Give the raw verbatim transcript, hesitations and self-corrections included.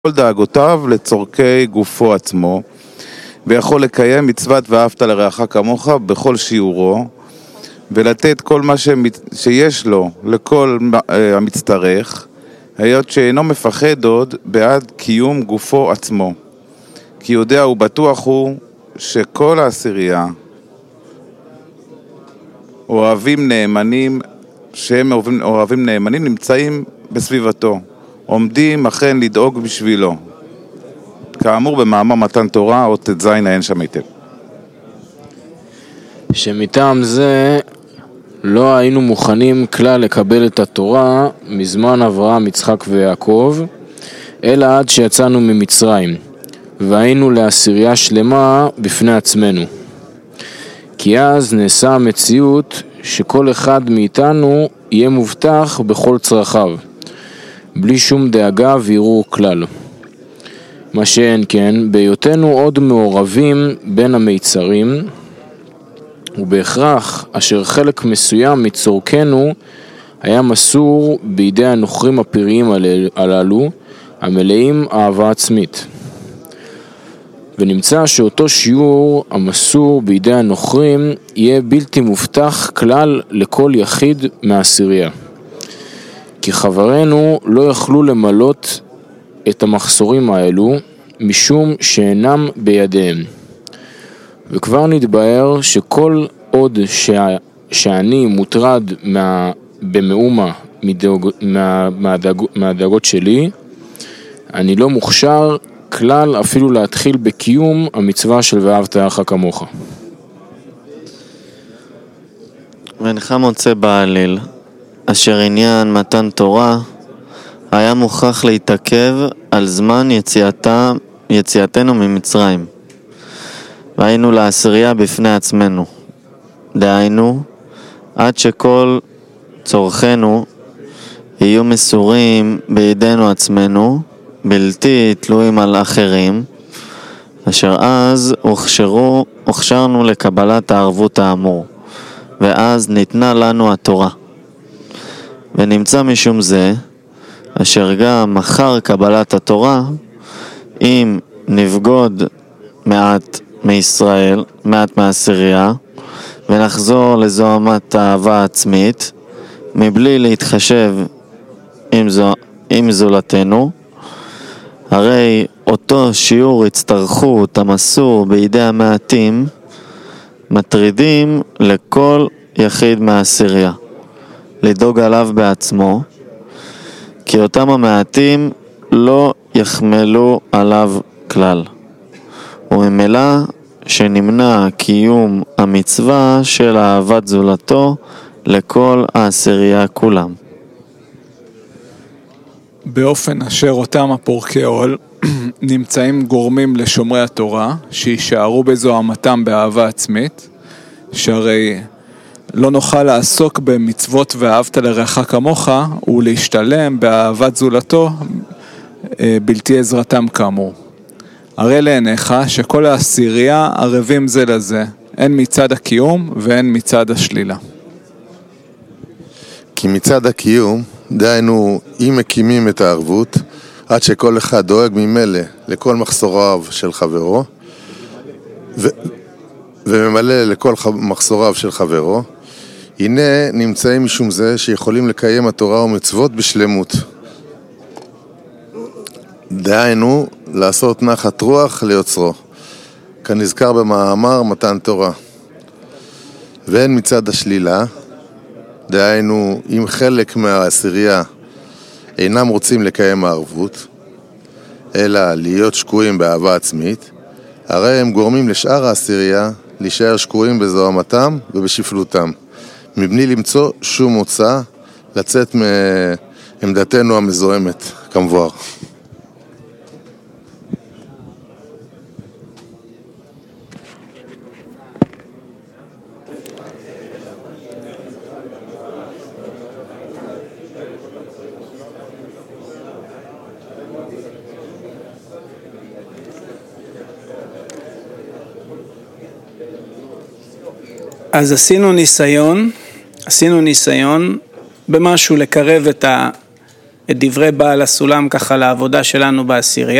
כל דאגותיו לצורכי גופו עצמו, ויכול לקיים מצוות ואהבת לרעך כמוך בכל שיעורו, ולתת כל מה שיש לו לכל המצטרך, היות שאינו מפחד עוד בעד קיום גופו עצמו. כי יודע ובטוח הוא שכל העשירייה אוהבים נאמנים, שהם אוהבים, אוהבים נאמנים נמצאים בסביבתו, עומדים אכן לדאוג בשבילו. כאמור במאמר מתן תורה, עוד תז העין שם היטב. שמטעם זה לא היינו מוכנים כלל לקבל את התורה מזמן אברהם, יצחק ויעקב, אלא עד שיצאנו ממצרים, והיינו לעשירייה שלמה בפני עצמנו. כי אז נעשה המציאות שכל אחד מאיתנו יהיה מובטח בכל צרכיו, בלי שום דאגה ויראו כלל. מה שאין כן, בהיותנו עוד מעורבים בין המיצרים, ובהכרח אשר חלק מסוים מצורכנו היה מסור בידי הנוכרים הפריים הללו, המלאים אהבה עצמית. ונמצא שאותו שיעור המסור בידי הנוכרים יהיה בלתי מובטח כלל לכל יחיד מהעשירייה. כי חברינו לא יכלו למלות את המחסורים האלו משום שאינם בידיהם. וכבר נתבהר שכל עוד שה, שאני מוטרד מה, במאומה מדאג, מה, מהדאג, מהדאגות שלי, אני לא מוכשר כלל אפילו להתחיל בקיום המצווה של ואהבת לרעך כמוך. ואינך מוצא בעליל אשר עניין מתן תורה היה מוכרח להתעכב על זמן יציאתה, יציאתנו ממצרים, והיינו לעשירייה בפני עצמנו, דהיינו עד שכל צורכנו יהיו מסורים בידינו עצמנו, בלתי תלויים על אחרים, אשר אז הוכשרו, הוכשרנו לקבלת הערבות האמור, ואז ניתנה לנו התורה. ונמצא משום זה, אשר גם אחר קבלת התורה, אם נבגוד מעט מישראל, מעט מהעשירייה, ונחזור לזוהמת האהבה עצמית, מבלי להתחשב עם, זו, עם זולתנו, הרי אותו שיעור הצטרכות המסור בידי המעטים, מטרידים לכל יחיד מהעשירייה, לדאוג עליו בעצמו, כי אותם המעטים לא יחמלו עליו כלל. וממילא שנמנע קיום המצווה של אהבת זולתו לכל העשירייה כולם. באופן אשר אותם הפורקי עול נמצאים גורמים לשומרי התורה שישארו בזוהמתם באהבה עצמית, שהרי לא נוכל לעסוק במצוות ואהבת לרעך כמוך ולהשתלם באהבת זולתו בלתי עזרתם כאמור. הרי לעיניך שכל העשירייה ערבים זה לזה, הן מצד הקיום והן מצד השלילה. כי מצד הקיום, דהיינו אם מקימים את הערבות, עד שכל אחד דואג ממילא לכל מחסוריו של חברו, ו... וממלא לכל מחסוריו של חברו, הנה נמצאים משום זה שיכולים לקיים התורה ומצוות בשלמות. דהיינו, לעשות נחת רוח ליוצרו, כנזכר במאמר מתן תורה. והן מצד השלילה, דהיינו, אם חלק מהעשירייה אינם רוצים לקיים הערבות, אלא להיות שקועים באהבה עצמית, הרי הם גורמים לשאר העשירייה להישאר שקועים בזוהמתם ובשפלותם, מבלי למצוא שום מוצא לצאת מעמדתנו המזוהמת, כמבואר. אז עשינו ניסיון, עשינו ניסיון במשהו לקרב את, ה, את דברי בעל הסולם ככה לעבודה שלנו בעשירייה.